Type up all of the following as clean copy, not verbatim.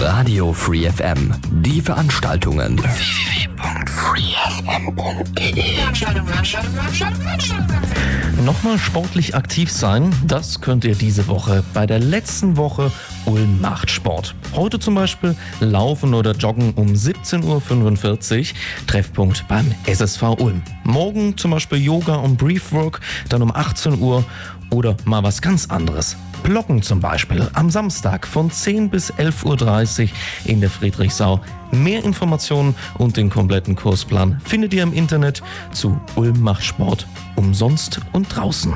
Radio Free FM. Die Veranstaltungen. www.freefm.de. Nochmal sportlich aktiv sein, das könnt ihr diese Woche bei der letzten Woche Ulm macht Sport. Heute zum Beispiel Laufen oder Joggen um 17.45 Uhr, Treffpunkt beim SSV Ulm. Morgen zum Beispiel Yoga und Breathwork, dann um 18 Uhr oder mal was ganz anderes. Plocken zum Beispiel am Samstag von 10 bis 11.30 Uhr in der Friedrichsau. Mehr Informationen und den kompletten Kursplan findet ihr im Internet zu Ulm macht Sport umsonst und draußen.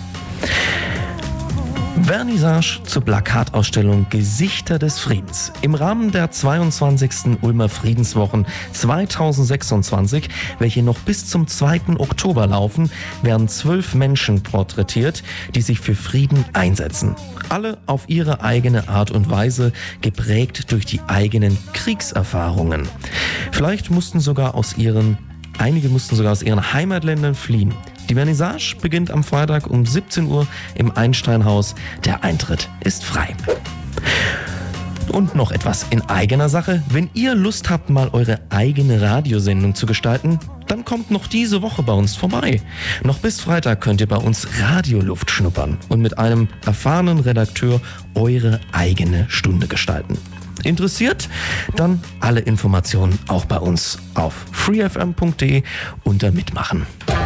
Vernissage zur Plakatausstellung Gesichter des Friedens. Im Rahmen der 22. Ulmer Friedenswochen 2026, welche noch bis zum 2. Oktober laufen, werden 12 Menschen porträtiert, die sich für Frieden einsetzen. Alle auf ihre eigene Art und Weise, geprägt durch die eigenen Kriegserfahrungen. Einige mussten sogar aus ihren Heimatländern fliehen. Die Vernissage beginnt am Freitag um 17 Uhr im Einsteinhaus. Der Eintritt ist frei. Und noch etwas in eigener Sache. Wenn ihr Lust habt, mal eure eigene Radiosendung zu gestalten, dann kommt noch diese Woche bei uns vorbei. Noch bis Freitag könnt ihr bei uns Radioluft schnuppern und mit einem erfahrenen Redakteur eure eigene Stunde gestalten. Interessiert? Dann alle Informationen auch bei uns auf freefm.de unter Mitmachen.